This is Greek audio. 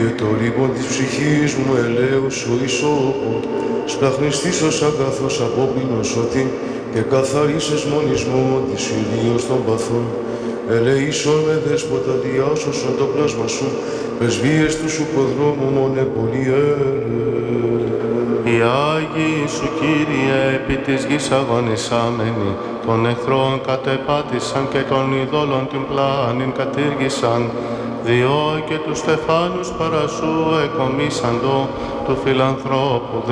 το ρήπον της ψυχής μου ελέους ο ισόπων, σπλαχνιστής ως αγαθός απόπεινος ότι και καθαρίσες μονισμό της ηλίως των παθών. Ελεήσον με δέσποτα διάσωσον το πλάσμα σου, πρεσβείες του σου προδρόμου μόνε πολυέλε. Οι Άγιοι σου, Κύριε, επί της γης αγωνισάμενοι, των εχθρών κατεπάτησαν και των ειδόλων την πλάνην κατήργησαν, διό και τους στεφάνους παρασού εκομίσαντο του φιλανθρώπου